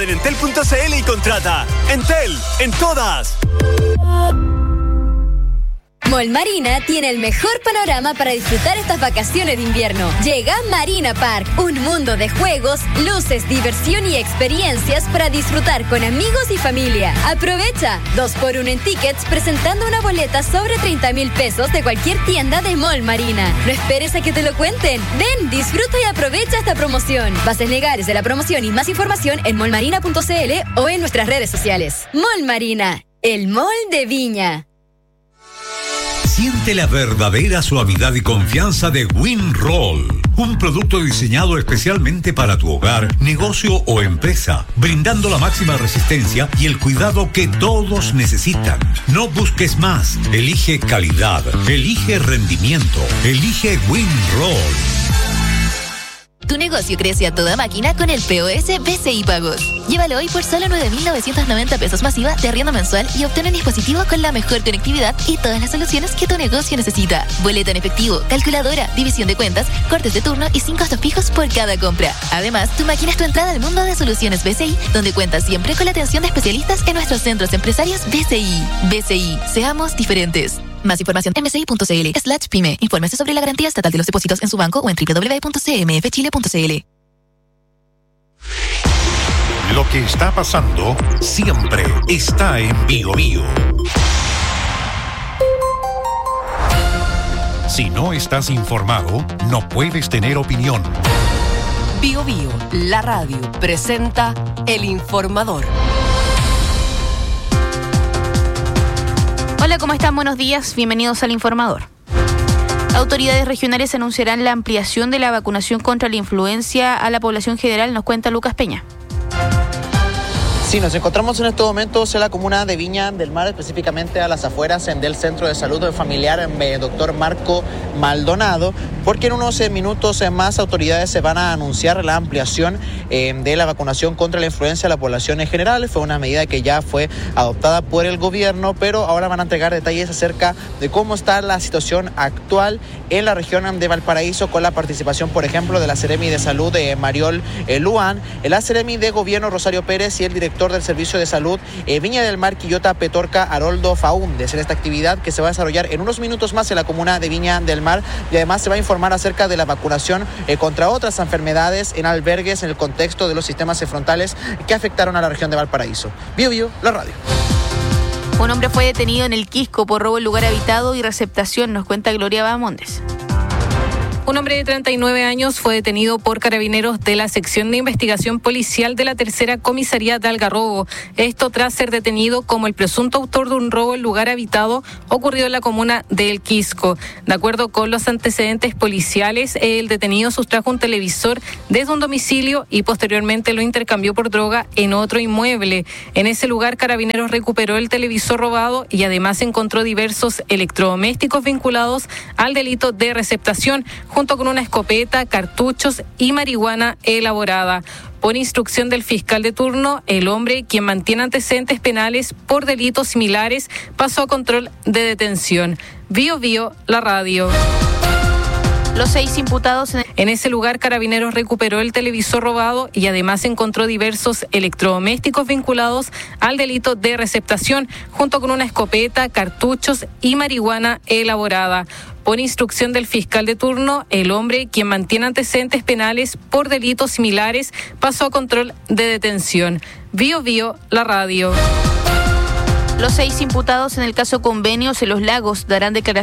En Entel.cl y contrata. Entel, en todas. Mall Marina tiene el mejor panorama para disfrutar estas vacaciones de invierno. Llega Marina Park, un mundo de juegos, luces, diversión y experiencias para disfrutar con amigos y familia. Aprovecha 2x1 en tickets presentando una boleta sobre 30,000 pesos de cualquier tienda de Mall Marina. No esperes a que te lo cuenten. Ven, disfruta y aprovecha esta promoción. Bases legales de la promoción y más información en mallmarina.cl o en nuestras redes sociales. Mall Marina, el mall de Viña. Siente la verdadera suavidad y confianza de WinRoll, un producto diseñado especialmente para tu hogar, negocio o empresa, brindando la máxima resistencia y el cuidado que todos necesitan. No busques más, elige calidad, elige rendimiento, elige WinRoll. Tu negocio crece a toda máquina con el POS BCI Pagos. Llévalo hoy por solo 9,990 pesos masiva de arriendo mensual y obtén un dispositivo con la mejor conectividad y todas las soluciones que tu negocio necesita. Boleta en efectivo, calculadora, división de cuentas, cortes de turno y 5 costos fijos por cada compra. Además, tu máquina es tu entrada al mundo de soluciones BCI, donde cuentas siempre con la atención de especialistas en nuestros centros empresarios BCI. BCI, seamos diferentes. Más información en bci.cl/pyme. Infórmese sobre la garantía estatal de los depósitos en su banco o en www.cmfchile.cl. Lo que está pasando siempre está en Bio Bio. Si no estás informado, no puedes tener opinión. Bio Bio, la radio, presenta El Informador. Hola, ¿cómo están? Buenos días, bienvenidos al Informador. Autoridades regionales anunciarán la ampliación de la vacunación contra la influenza a la población general, nos cuenta Lucas Peña. Sí, nos encontramos en estos momentos en la comuna de Viña del Mar, específicamente a las afueras del Centro de Salud Familiar Dr. Marco Maldonado, porque en unos minutos más autoridades se van a anunciar la ampliación de la vacunación contra la influenza a la población en general. Fue una medida que ya fue adoptada por el gobierno, pero ahora van a entregar detalles acerca de cómo está la situación actual en la región de Valparaíso, con la participación, por ejemplo, de la Seremi de Salud de Mariol Luan, la Seremi de Gobierno Rosario Pérez y el director del Servicio de Salud Viña del Mar, Quillota Petorca, Haroldo Faúndez, en esta actividad que se va a desarrollar en unos minutos más en la comuna de Viña del Mar, y además se va a informar acerca de la vacunación contra otras enfermedades en albergues en el contexto de los sistemas frontales que afectaron a la región de Valparaíso. Bio Bio, la radio. Un hombre fue detenido en el Quisco por robo en lugar habitado y receptación, nos cuenta Gloria Bahamondes. Un hombre de 39 años fue detenido por carabineros de la sección de investigación policial de la tercera comisaría de Algarrobo. Esto tras ser detenido como el presunto autor de un robo en lugar habitado ocurrido en la comuna de El Quisco. De acuerdo con los antecedentes policiales, el detenido sustrajo un televisor desde un domicilio y posteriormente lo intercambió por droga en otro inmueble. En ese lugar, carabineros recuperó el televisor robado y además encontró diversos electrodomésticos vinculados al delito de receptación, junto con una escopeta, cartuchos y marihuana elaborada. Por instrucción del fiscal de turno, el hombre, quien mantiene antecedentes penales por delitos similares, pasó a control de detención. Bio Bio, la radio. Los 6 imputados en ese lugar, carabineros recuperó el televisor robado y además encontró diversos electrodomésticos vinculados al delito de receptación, junto con una escopeta, cartuchos y marihuana elaborada. Por instrucción del fiscal de turno, el hombre, quien mantiene antecedentes penales por delitos similares, pasó a control de detención. Bio Bio, la radio. Los 6 imputados en el caso Convenios en Los Lagos darán declaración